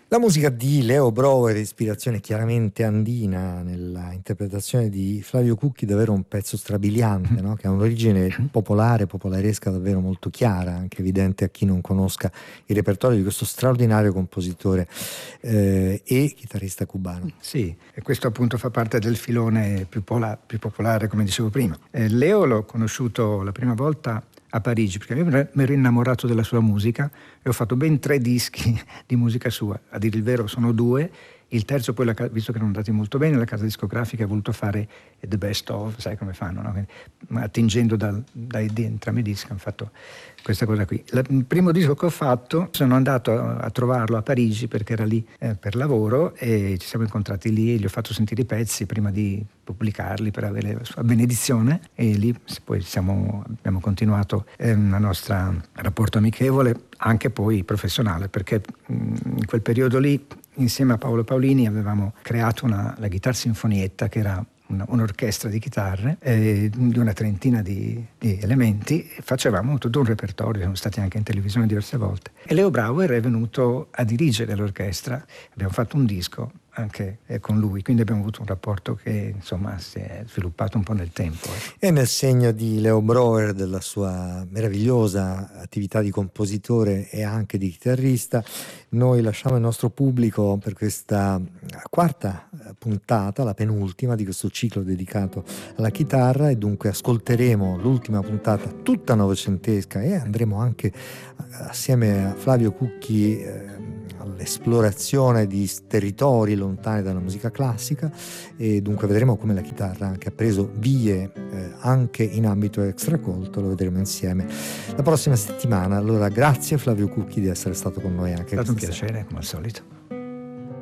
La musica di Leo Brouwer, ispirazione chiaramente andina nella interpretazione di Flavio Cucchi, davvero un pezzo strabiliante, no? Che ha un'origine popolaresca davvero molto chiara, anche evidente a chi non conosca il repertorio di questo straordinario compositore e chitarrista cubano. Sì, e questo appunto fa parte del filone più popolare, come dicevo prima. Leo l'ho conosciuto la prima volta a Parigi, perché io mi ero innamorato della sua musica e ho fatto ben 3 dischi di musica sua. A dire il vero sono 2, il terzo poi, visto che erano andati molto bene, la casa discografica ha voluto fare the best of, sai come fanno, no? Attingendo dai entrambi i dischi hanno fatto questa cosa qui. Il primo disco che ho fatto, sono andato a trovarlo a Parigi perché era lì per lavoro e ci siamo incontrati lì e gli ho fatto sentire i pezzi prima di pubblicarli per avere la sua benedizione, e lì poi abbiamo continuato il nostro rapporto amichevole, anche poi professionale, perché in quel periodo lì insieme a Paolo Paolini avevamo creato la Guitar Sinfonietta, che era un'orchestra di chitarre di una trentina di elementi, e facevamo tutto un repertorio, siamo stati anche in televisione diverse volte. E Leo Brouwer è venuto a dirigere l'orchestra, abbiamo fatto un disco anche con lui, quindi abbiamo avuto un rapporto che insomma si è sviluppato un po' nel tempo. E nel segno di Leo Brouwer, della sua meravigliosa attività di compositore e anche di chitarrista, noi lasciamo il nostro pubblico per questa quarta puntata, la penultima di questo ciclo dedicato alla chitarra, e dunque ascolteremo l'ultima puntata tutta novecentesca e andremo anche assieme a Flavio Cucchi all'esplorazione di territori lontani dalla musica classica, e dunque vedremo come la chitarra anche ha preso vie anche in ambito extracolto. Lo vedremo insieme la prossima settimana. Allora grazie Flavio Cucchi di essere stato con noi anche è stato un questa sera. piacere come al solito.